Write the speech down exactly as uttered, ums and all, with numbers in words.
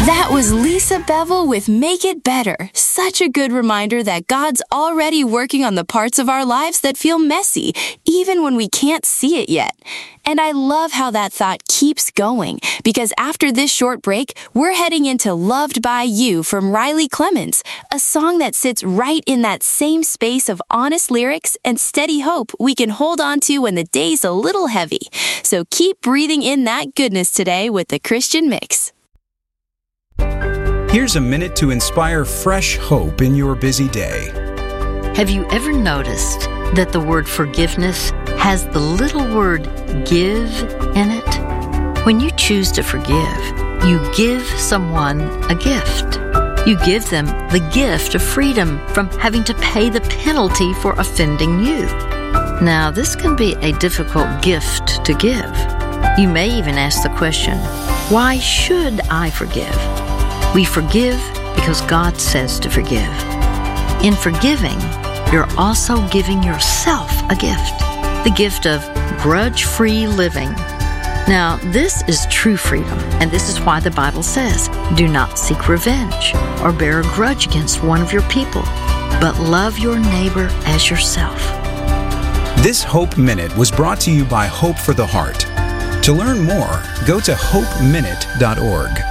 That was Lisa Bevel with Make It Better. Such a good reminder that God's already working on the parts of our lives that feel messy, even when we can't see it yet. And I love how that thought keeps going, because after this short break, we're heading into Loved by You from Riley Clemens, a song that sits right in that same space of honest lyrics and steady hope we can hold on to when the day's a little heavy. So keep breathing in that goodness today with the Christian Mix. Here's a minute to inspire fresh hope in your busy day. Have you ever noticed that the word forgiveness has the little word give in it? When you choose to forgive, you give someone a gift. You give them the gift of freedom from having to pay the penalty for offending you. Now, this can be a difficult gift to give. You may even ask the question, why should I forgive? We forgive because God says to forgive. In forgiving, you're also giving yourself a gift, the gift of grudge-free living. Now, this is true freedom, and this is why the Bible says, do not seek revenge or bear a grudge against one of your people, but love your neighbor as yourself. This Hope Minute was brought to you by Hope for the Heart. To learn more, go to hope minute dot org.